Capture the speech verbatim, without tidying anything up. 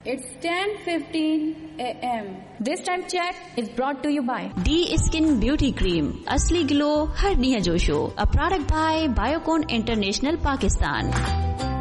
It's ten fifteen a m This time check is brought to you by D Skin Beauty Cream. Asli glow har diya josho. A product by Biocon International, Pakistan.